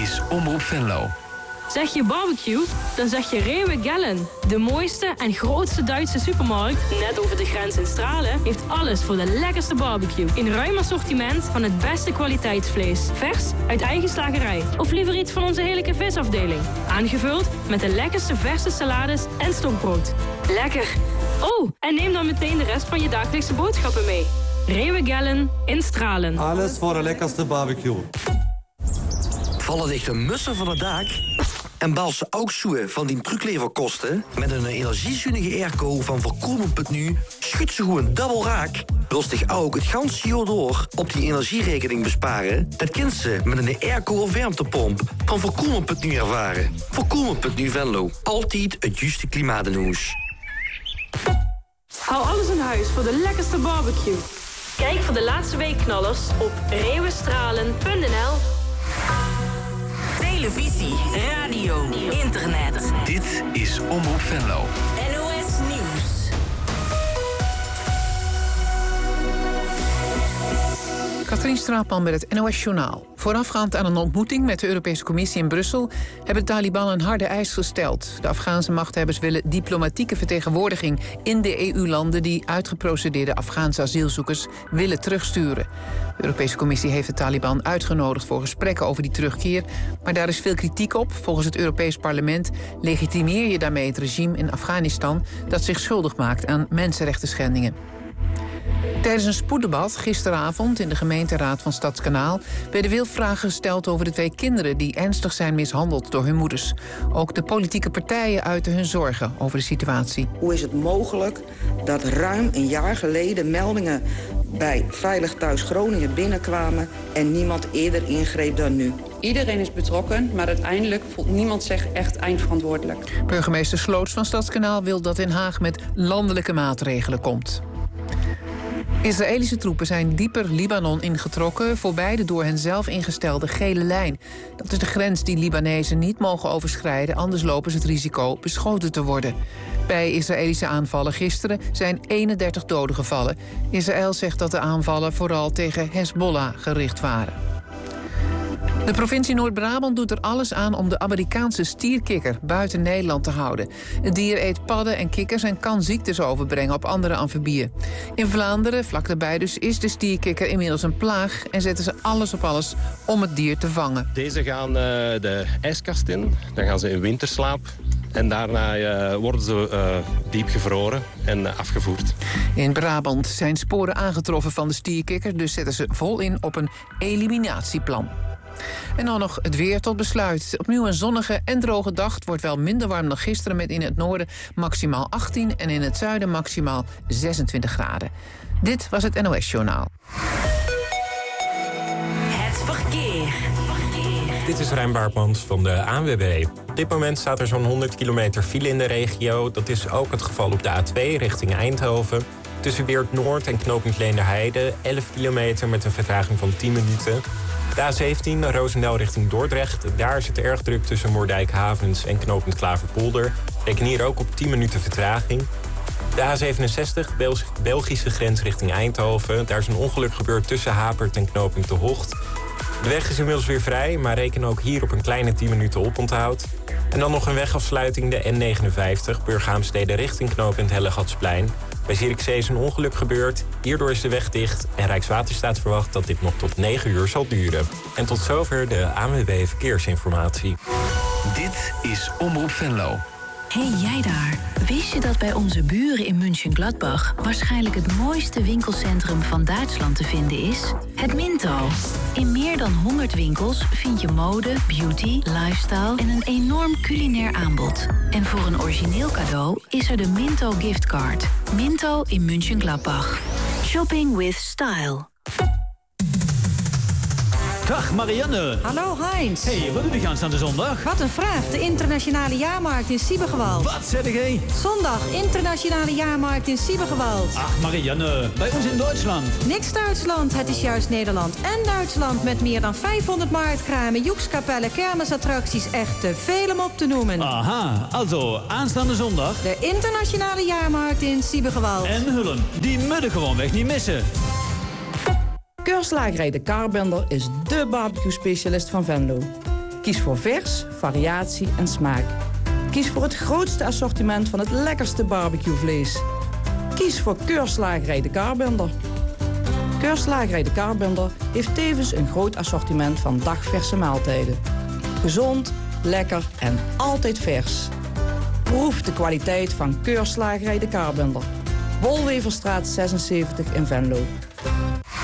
is Omroep Venlo. Zeg je barbecue, dan zeg je Rewe Gellen. De mooiste en grootste Duitse supermarkt, net over de grens in Stralen, heeft alles voor de lekkerste barbecue. In ruim assortiment van het beste kwaliteitsvlees. Vers uit eigen slagerij. Of liever iets van onze heerlijke visafdeling. Aangevuld met de lekkerste verse salades en stokbrood. Lekker! Oh, en neem dan meteen de rest van je dagelijkse boodschappen mee. Rewe Gellen in Stralen. Alles voor de lekkerste barbecue. Vallen dichte mussen van het dak? En balse ook zoe van die trucleverkosten? Met een energiezuinige airco van Voorkomen.nu schudt ze gewoon dubbel raak. Rustig ook het ganse jaar door op die energierekening besparen? Dat kunt ze met een airco of warmtepomp van Voorkomen.nu ervaren. Voorkomen.nu Venlo. Altijd het juiste klimaat in huis. Hou alles in huis voor de lekkerste barbecue. Kijk voor de laatste weekknallers op rewestralen.nl. Televisie, radio, internet. Dit is Omroep Venlo. NOS Nieuws. Katrien Straatman met het NOS Journaal. Voorafgaand aan een ontmoeting met de Europese Commissie in Brussel hebben de Taliban een harde eis gesteld. De Afghaanse machthebbers willen diplomatieke vertegenwoordiging in de EU-landen die uitgeprocedeerde Afghaanse asielzoekers willen terugsturen. De Europese Commissie heeft de Taliban uitgenodigd voor gesprekken over die terugkeer, maar daar is veel kritiek op. Volgens het Europees Parlement legitimeer je daarmee het regime in Afghanistan dat zich schuldig maakt aan mensenrechtenschendingen. Tijdens een spoeddebat gisteravond in de gemeenteraad van Stadskanaal werden veel vragen gesteld over de 2 kinderen die ernstig zijn mishandeld door hun moeders. Ook de politieke partijen uiten hun zorgen over de situatie. Hoe is het mogelijk dat ruim een jaar geleden meldingen bij Veilig Thuis Groningen binnenkwamen en niemand eerder ingreep dan nu? Iedereen is betrokken, maar uiteindelijk voelt niemand zich echt eindverantwoordelijk. Burgemeester Sloots van Stadskanaal wil dat Den Haag met landelijke maatregelen komt. Israëlische troepen zijn dieper Libanon ingetrokken voorbij de door hen zelf ingestelde gele lijn. Dat is de grens die Libanezen niet mogen overschrijden, anders lopen ze het risico beschoten te worden. Bij Israëlische aanvallen gisteren zijn 31 doden gevallen. Israël zegt dat de aanvallen vooral tegen Hezbollah gericht waren. De provincie Noord-Brabant doet er alles aan om de Amerikaanse stierkikker buiten Nederland te houden. Het dier eet padden en kikkers en kan ziektes overbrengen op andere amfibieën. In Vlaanderen, vlak daarbij dus, is de stierkikker inmiddels een plaag en zetten ze alles op alles om het dier te vangen. Deze gaan de ijskast in, dan gaan ze in winterslaap. En daarna worden ze diep gevroren en afgevoerd. In Brabant zijn sporen aangetroffen van de stierkikker, dus zetten ze vol in op een eliminatieplan. En dan nog het weer tot besluit. Opnieuw een zonnige en droge dag. Het wordt wel minder warm dan gisteren met in het noorden maximaal 18... en in het zuiden maximaal 26 graden. Dit was het NOS Journaal. Het verkeer. Dit is Rijn Baartmans van de ANWB. Op dit moment staat er zo'n 100 kilometer file in de regio. Dat is ook het geval op de A2 richting Eindhoven. Tussen Weert Noord en knooppunt Leenderheide 11 kilometer met een vertraging van 10 minuten... De A17, Roosendaal richting Dordrecht. Daar is het erg druk tussen Moerdijk-Havens en knooppunt Klaverpolder. Reken hier ook op 10 minuten vertraging. De A67, Belgische grens richting Eindhoven. Daar is een ongeluk gebeurd tussen Hapert en knooppunt De Hocht. De weg is inmiddels weer vrij, maar reken ook hier op een kleine 10 minuten oponthoud. En dan nog een wegafsluiting, de N59, Burghaamstede richting knooppunt Hellegatsplein. Bij Zierikzee is een ongeluk gebeurd. Hierdoor is de weg dicht en Rijkswaterstaat verwacht dat dit nog tot 9 uur zal duren. En tot zover de ANWB Verkeersinformatie. Dit is Omroep Venlo. Hey jij daar, wist je dat bij onze buren in München-Gladbach waarschijnlijk het mooiste winkelcentrum van Duitsland te vinden is? Het Minto. In meer dan 100 winkels vind je mode, beauty, lifestyle en een enorm culinair aanbod. En voor een origineel cadeau is er de Minto giftcard. Minto in München-Gladbach. Shopping with style. Dag Marianne. Hallo Heinz. Hey, wat doe je aanstaande zondag? Wat een vraag. De internationale jaarmarkt in Siebergewald. Wat zeg jij? Zondag, internationale jaarmarkt in Siebergewald. Ach Marianne, bij ons in Duitsland. Niks Duitsland, het is juist Nederland en Duitsland met meer dan 500 marktkramen, joekskapellen, kermisattracties. Echt te veel om op te noemen. Aha, also aanstaande zondag. De internationale jaarmarkt in Siebergewald. En Hullen, die moeten gewoon weg niet missen. Keurslagerij De Kaarbender is dé barbecue-specialist van Venlo. Kies voor vers, variatie en smaak. Kies voor het grootste assortiment van het lekkerste barbecuevlees. Kies voor Keurslagerij de Karbender. Keurslagerij de Karbender heeft tevens een groot assortiment van dagverse maaltijden. Gezond, lekker en altijd vers. Proef de kwaliteit van Keurslagerij de Karbender. Wolweverstraat 76 in Venlo.